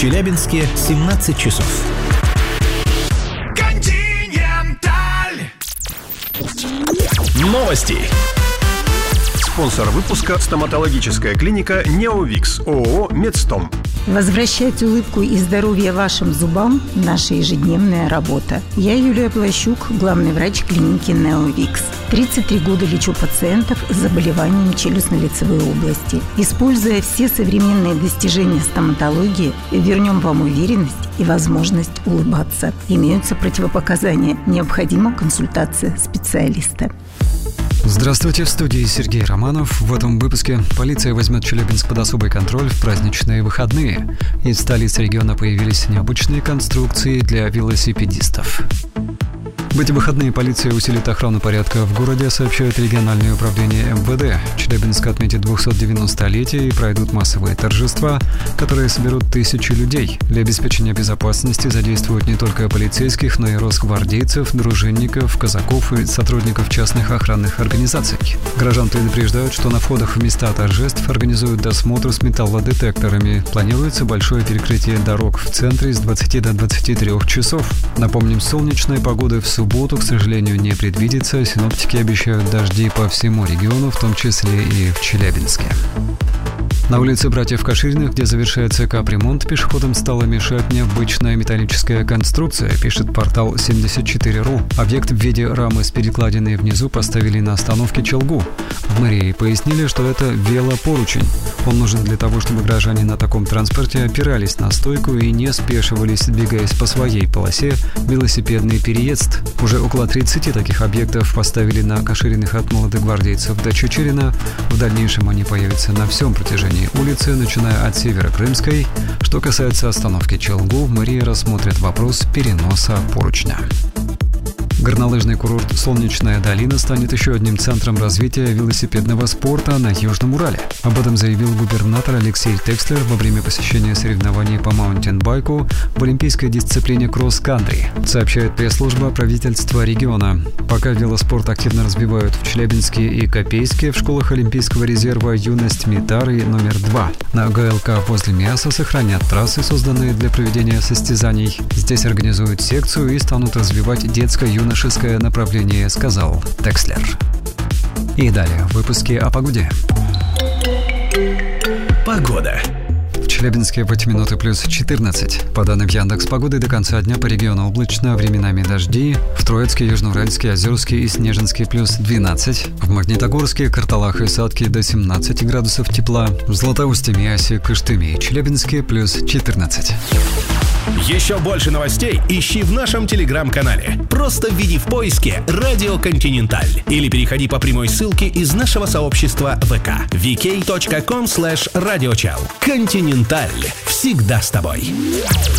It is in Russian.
Челябинске 17 часов. Новости. Спонсор выпуска — стоматологическая клиника «Неовикс» ООО «Медстом». Возвращать улыбку и здоровье вашим зубам – наша ежедневная работа. Я Юлия Плащук, главный врач клиники «Неовикс». 33 года лечу пациентов с заболеваниями челюстно-лицевой области. Используя все современные достижения стоматологии, вернем вам уверенность и возможность улыбаться. Имеются противопоказания. Необходима консультация специалиста. Здравствуйте, в студии Сергей Романов. В этом выпуске полиция возьмет Челябинск под особый контроль в праздничные выходные. Из столицы региона появились необычные конструкции для велосипедистов. В эти выходные полиция усилит охрану порядка в городе, сообщает региональное управление МВД. Челябинск отметит 290-летие и пройдут массовые торжества, которые соберут тысячи людей. Для обеспечения безопасности задействуют не только полицейских, но и росгвардейцев, дружинников, казаков и сотрудников частных охранных организаций. Горожан предупреждают, что на входах в места торжеств организуют досмотр с металлодетекторами. Планируется большое перекрытие дорог в центре с 20 до 23 часов. Напомним, солнечной погоды в субботу, к сожалению, не предвидится. Синоптики обещают дожди по всему региону, в том числе и в Челябинске. На улице братьев Кашириных, где завершается капремонт, пешеходам стала мешать необычная металлическая конструкция, пишет портал 74.ru. Объект в виде рамы с перекладиной внизу поставили на остановке Челгу. В мэрии пояснили, что это велопоручень. Он нужен для того, чтобы граждане на таком транспорте опирались на стойку и не спешивались, двигаясь по своей полосе велосипедный переезд. Уже около 30 таких объектов поставили на Кашириных от молодогвардейцев до Чечерина. В дальнейшем они появятся на всем протяжении улицы, начиная от Северо-Крымской. Что касается остановки Челгу, мэрия рассмотрит вопрос переноса поручня. Горнолыжный курорт «Солнечная долина» станет еще одним центром развития велосипедного спорта на Южном Урале. Об этом заявил губернатор Алексей Текслер во время посещения соревнований по маунтинбайку в олимпийской дисциплине кросс-кантри, сообщает пресс-служба правительства региона. Пока велоспорт активно развивают в Челябинске и Копейске, в школах Олимпийского резерва «Юность Митары» номер 2. На ГЛК возле Миаса сохранят трассы, созданные для проведения состязаний. Здесь организуют секцию и станут развивать детско-юношеское направление, сказал Текслер. И далее в выпуске о погоде. Погода. В Челябинске в эти минуты плюс 14. По данным Яндекс.Погоды, до конца дня по региону облачно, временами дожди. В Троицке, Южноуральске, Озерске и Снежинске плюс 12. В Магнитогорске, Карталах и Сатке до 17 градусов тепла. В Златоусте, Миасе, Кыштыме и Челябинске плюс 14. Еще больше новостей ищи в нашем телеграм-канале. Просто введи в поиске «Радио Континенталь» или переходи по прямой ссылке из нашего сообщества ВК vk.com/radiochal. Континенталь. Всегда с тобой.